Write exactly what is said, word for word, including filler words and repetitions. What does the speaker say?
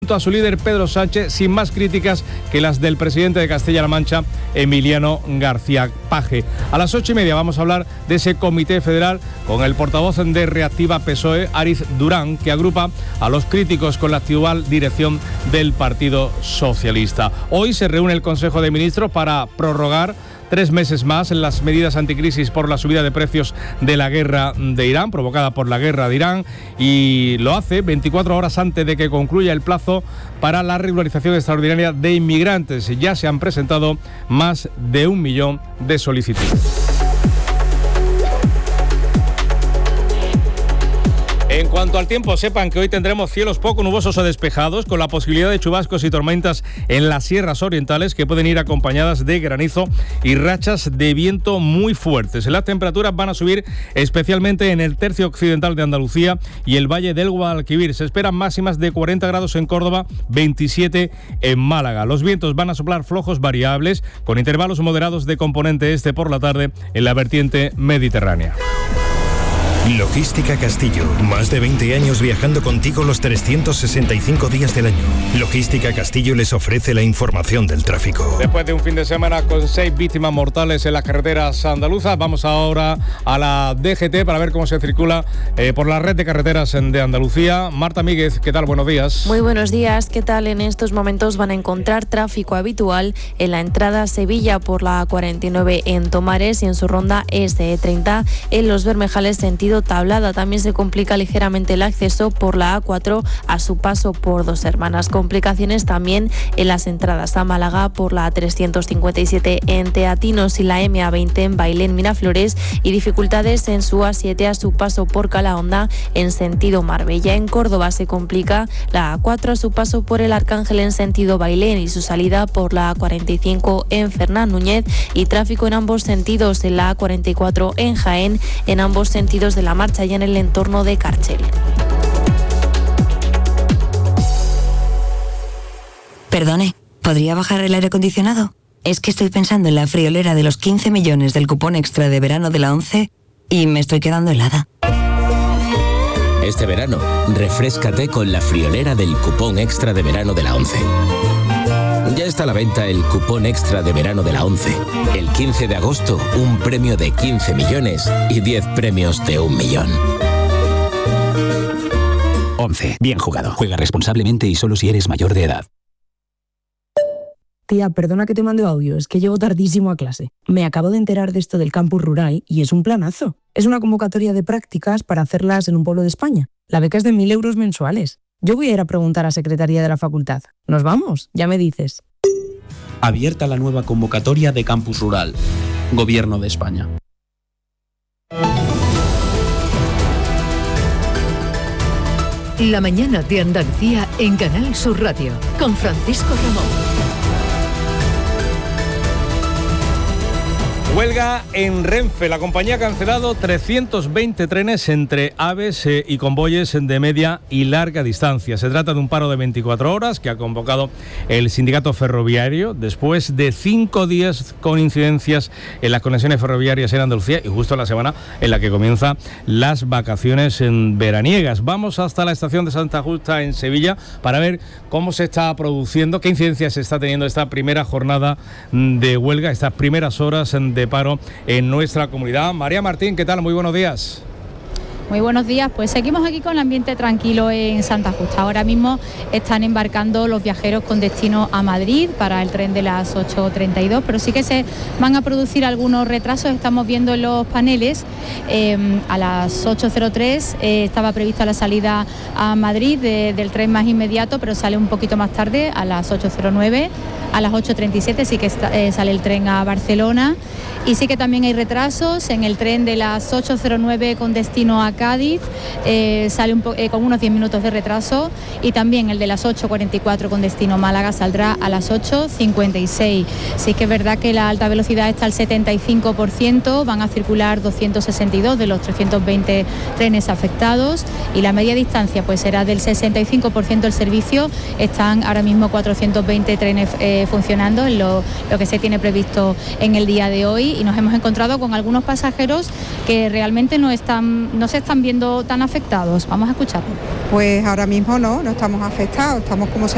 junto a su líder Pedro Sánchez, sin más críticas que las del presidente de Castilla-La Mancha, Emiliano García Paje. A las ocho y media vamos a hablar de ese comité federal con el portavoz de Reactiva P S O E, Ariz Durán, que agrupa a los críticos con la actual dirección del Partido Socialista. Hoy se reúne el Consejo de Ministros para prorrogar tres meses más en las medidas anticrisis por la subida de precios de la guerra de Irán, provocada por la guerra de Irán, y lo hace veinticuatro horas antes de que concluya el plazo para la regularización extraordinaria de inmigrantes. Ya se han presentado más de un millón de solicitudes. En cuanto al tiempo, sepan que hoy tendremos cielos poco nubosos o despejados, con la posibilidad de chubascos y tormentas en las sierras orientales que pueden ir acompañadas de granizo y rachas de viento muy fuertes. Las temperaturas van a subir especialmente en el tercio occidental de Andalucía y el valle del Guadalquivir. Se esperan máximas de cuarenta grados en Córdoba, veintisiete en Málaga. Los vientos van a soplar flojos variables, con intervalos moderados de componente este por la tarde en la vertiente mediterránea. Logística Castillo, más de veinte años viajando contigo los trescientos sesenta y cinco días del año. Logística Castillo les ofrece la información del tráfico. Después de un fin de semana con seis víctimas mortales en las carreteras andaluzas, vamos ahora a la D G T para ver cómo se circula eh, por la red de carreteras de Andalucía. Marta Míguez, ¿qué tal? Buenos días. Muy buenos días, ¿qué tal? En estos momentos van a encontrar tráfico habitual en la entrada a Sevilla por la A cuarenta y nueve en Tomares y en su ronda S E treinta en Los Bermejales sentido Tablada. También se complica ligeramente el acceso por la A cuatro a su paso por Dos Hermanas. Complicaciones también en las entradas a Málaga por la A trescientos cincuenta y siete en Teatinos y la M A veinte en Bailén Miraflores, y dificultades en su A siete a su paso por Calahonda en sentido Marbella. En Córdoba se complica la A cuatro a su paso por el Arcángel en sentido Bailén y su salida por la A cuarenta y cinco en Fernán Núñez, y tráfico en ambos sentidos en la A cuarenta y cuatro en Jaén, en ambos sentidos de la marcha y en el entorno de Cárchel. Perdone, ¿podría bajar el aire acondicionado? Es que estoy pensando en la friolera de los quince millones del cupón extra de verano de la ONCE y me estoy quedando helada. Este verano, refréscate con la friolera del cupón extra de verano de la ONCE. Ya está a la venta el cupón extra de verano de la ONCE. El quince de agosto, un premio de quince millones y diez premios de un millón. ONCE. Bien jugado. Juega responsablemente y solo si eres mayor de edad. Tía, perdona que te mande audio, es que llego tardísimo a clase. Me acabo de enterar de esto del campus rural y es un planazo. Es una convocatoria de prácticas para hacerlas en un pueblo de España. La beca es de mil euros mensuales. Yo voy a ir a preguntar a Secretaría de la Facultad. ¿Nos vamos? Ya me dices. Abierta la nueva convocatoria de Campus Rural. Gobierno de España. La mañana de Andalucía en Canal Sur Radio, con Francisco Ramón. Huelga en Renfe. La compañía ha cancelado trescientos veinte trenes entre aves eh, y convoyes de media y larga distancia. Se trata de un paro de veinticuatro horas que ha convocado el sindicato ferroviario después de cinco días con incidencias en las conexiones ferroviarias en Andalucía y justo la semana en la que comienzan las vacaciones en veraniegas. Vamos hasta la estación de Santa Justa en Sevilla para ver cómo se está produciendo, qué incidencias se está teniendo esta primera jornada de huelga, estas primeras horas de de paro en nuestra comunidad. María Martín, ¿qué tal? Muy buenos días. Muy buenos días, pues seguimos aquí con el ambiente tranquilo en Santa Justa. Ahora mismo están embarcando los viajeros con destino a Madrid para el tren de las ocho treinta y dos, pero sí que se van a producir algunos retrasos. Estamos viendo en los paneles, eh, a las ocho cero tres eh, estaba prevista la salida a Madrid de, del tren más inmediato, pero sale un poquito más tarde, a las ocho cero nueve. A las ocho treinta y siete sí que está, eh, sale el tren a Barcelona, y sí que también hay retrasos en el tren de las ocho cero nueve con destino a Cádiz, eh, sale un po- eh, con unos diez minutos de retraso, y también el de las ocho cuarenta y cuatro con destino Málaga saldrá a las ocho cincuenta y seis. Sí que es verdad que la alta velocidad está al setenta y cinco por ciento, van a circular doscientos sesenta y dos de los trescientos veinte trenes afectados, y la media distancia pues será del sesenta y cinco por ciento del servicio. Están ahora mismo cuatrocientos veinte trenes eh, funcionando en lo, lo que se tiene previsto en el día de hoy, y nos hemos encontrado con algunos pasajeros que realmente no están, no se están viendo tan afectados. Vamos a escucharlo. Pues ahora mismo no, no estamos afectados, estamos como se